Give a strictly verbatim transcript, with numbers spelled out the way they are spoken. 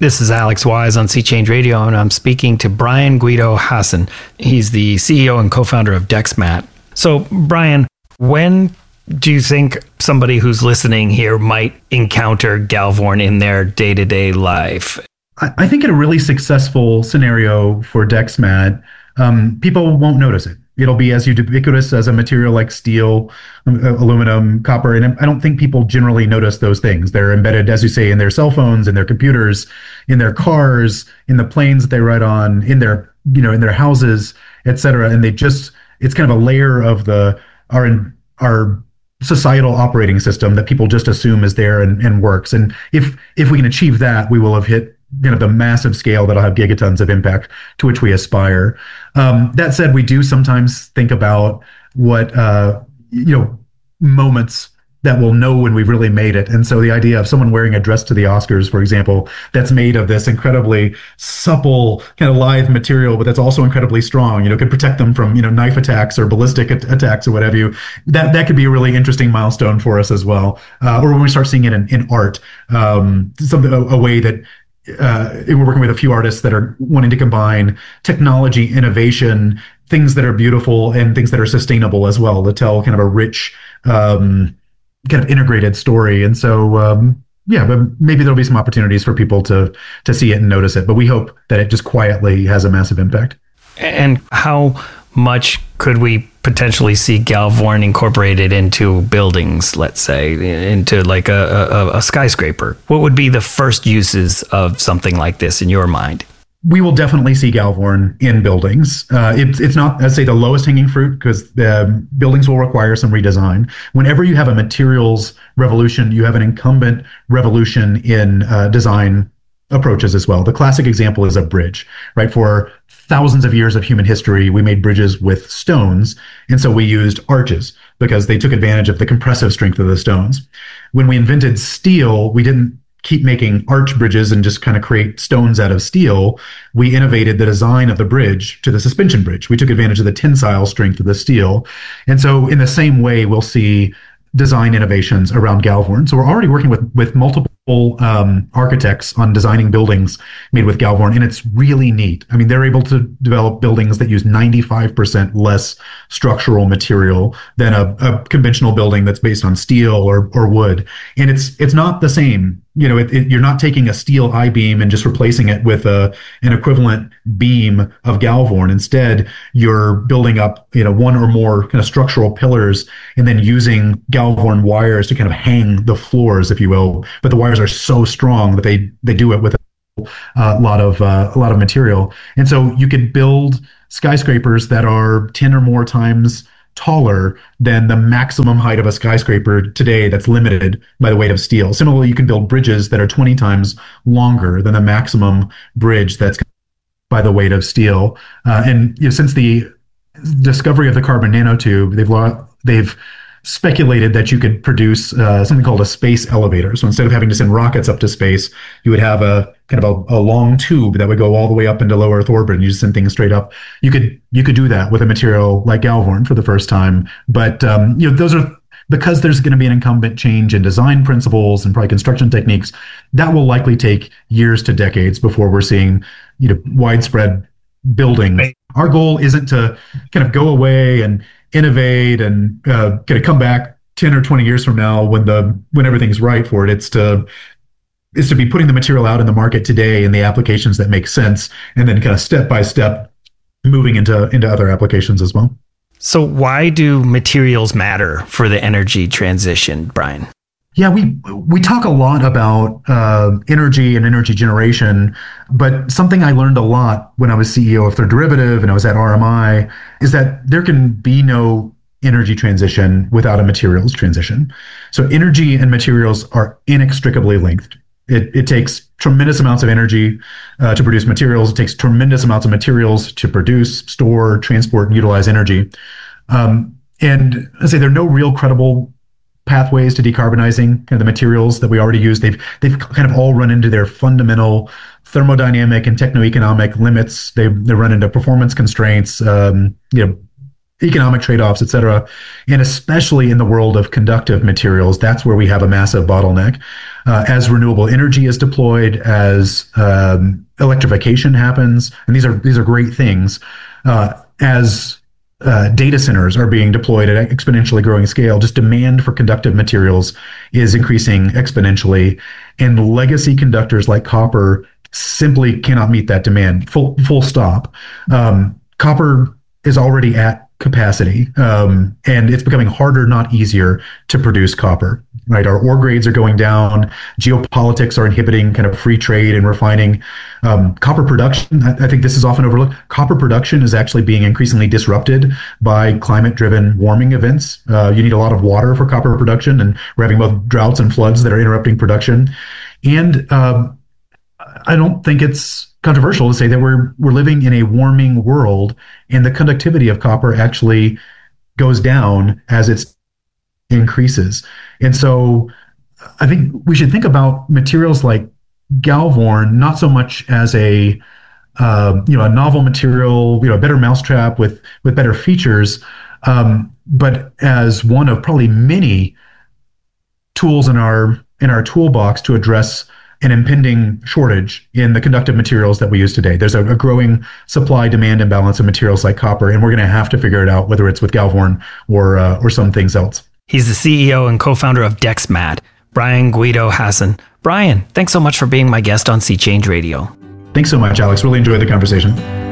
This is Alex Wise on Sea Change Radio, and I'm speaking to Brian Guido Hassan. He's the C E O and co-founder of DexMat. So, Brian, when do you think somebody who's listening here might encounter Galvorn in their day-to-day life? I think in a really successful scenario for DexMat, um, people won't notice it. It'll be as ubiquitous as a material like steel, aluminum, copper. And I don't think people generally notice those things. They're embedded, as you say, in their cell phones, in their computers, in their cars, in the planes that they ride on, in their, you know, in their houses, et cetera. And they just, it's kind of a layer of the, our, our societal operating system that people just assume is there and, and works. And if, if we can achieve that, we will have hit kind of the massive scale that'll have gigatons of impact to which we aspire. Um, that said, we do sometimes think about what, uh, you know, moments that we'll know when we've really made it. And so the idea of someone wearing a dress to the Oscars, for example, that's made of this incredibly supple, kind of lithe material, but that's also incredibly strong, you know, could protect them from, you know, knife attacks or ballistic at- attacks or what have you. That that could be a really interesting milestone for us as well. Uh, or when we start seeing it in, in art, um, something a, a way that Uh, we're working with a few artists that are wanting to combine technology, innovation, things that are beautiful and things that are sustainable as well to tell kind of a rich, um, kind of integrated story. And so, um, yeah, but maybe there'll be some opportunities for people to to see it and notice it. But we hope that it just quietly has a massive impact. And how much could we potentially see Galvorn incorporated into buildings, let's say, into like a, a, a skyscraper? What would be the first uses of something like this in your mind? We will definitely see Galvorn in buildings. Uh, it's it's not, let's say, the lowest hanging fruit because the buildings will require some redesign. Whenever you have a materials revolution, you have an incumbent revolution in uh, design approaches as well. The classic example is a bridge, right? For thousands of years of human history, we made bridges with stones. And so we used arches because they took advantage of the compressive strength of the stones. When we invented steel, we didn't keep making arch bridges and just kind of create stones out of steel. We innovated the design of the bridge to the suspension bridge. We took advantage of the tensile strength of the steel. And so in the same way, we'll see design innovations around Galvorn. So we're already working with, with multiple um, architects on designing buildings made with Galvorn, and it's really neat. I mean, they're able to develop buildings that use ninety-five percent less structural material than a, a conventional building that's based on steel or or wood. And it's it's not the same. You know, it, it, you're not taking a steel I-beam and just replacing it with a an equivalent beam of Galvorn. Instead, you're building up, you know, one or more kind of structural pillars and then using Galvorn wires to kind of hang the floors, if you will. But the wires are so strong that they they do it with a uh, lot of uh, a lot of material. And so you could build skyscrapers that are ten or more times taller than the maximum height of a skyscraper today that's limited by the weight of steel. Similarly, you can build bridges that are twenty times longer than the maximum bridge that's by the weight of steel. Uh, and you know, since the discovery of the carbon nanotube, they've lo- they've speculated that you could produce uh, something called a space elevator. So instead of having to send rockets up to space, you would have a kind of a, a long tube that would go all the way up into low Earth orbit, and you just send things straight up. You could you could do that with a material like Galvorn for the first time. But um, you know, those are because there's going to be an incumbent change in design principles and probably construction techniques. That will likely take years to decades before we're seeing, you know, widespread building. Right. Our goal isn't to kind of go away and innovate and uh, kind of come back ten or twenty years from now when the when everything's right for it. It's to is to be putting the material out in the market today in the applications that make sense, and then kind of step by step moving into into other applications as well. So why do materials matter for the energy transition, Brian? Yeah, we we talk a lot about uh, energy and energy generation, but something I learned a lot when I was C E O of Third Derivative and I was at R M I is that there can be no energy transition without a materials transition. So energy and materials are inextricably linked. It, it takes tremendous amounts of energy uh, to produce materials. It takes tremendous amounts of materials to produce, store, transport, and utilize energy. Um, and I say there are no real credible pathways to decarbonizing kind of the materials that we already use. They've they've kind of all run into their fundamental thermodynamic and techno-economic limits. They they run into performance constraints, um, you know, economic trade-offs, et cetera. And especially in the world of conductive materials, that's where we have a massive bottleneck. Uh, as renewable energy is deployed, as um, electrification happens, and these are these are great things, uh, as uh, data centers are being deployed at exponentially growing scale, just demand for conductive materials is increasing exponentially, and legacy conductors like copper simply cannot meet that demand. Full full stop. Um, copper is already at capacity, um, and it's becoming harder, not easier, to produce copper. Right, our ore grades are going down. Geopolitics are inhibiting kind of free trade and refining. Um, copper production, I, I think this is often overlooked. Copper production is actually being increasingly disrupted by climate-driven warming events. Uh, you need a lot of water for copper production, and we're having both droughts and floods that are interrupting production. And um, I don't think it's controversial to say that we're we're living in a warming world, and the conductivity of copper actually goes down as it increases. And so I think we should think about materials like Galvorn not so much as a uh, you know a novel material, you know, a better mousetrap with with better features, um, but as one of probably many tools in our in our toolbox to address an impending shortage in the conductive materials that we use today. There's a, a growing supply-demand imbalance of materials like copper, and we're going to have to figure it out, whether it's with Galvorn or uh, or some things else. He's the C E O and co-founder of DexMat, Brian Guido Hasson. Brian, thanks so much for being my guest on Sea Change Radio. Thanks so much, Alex. Really enjoyed the conversation.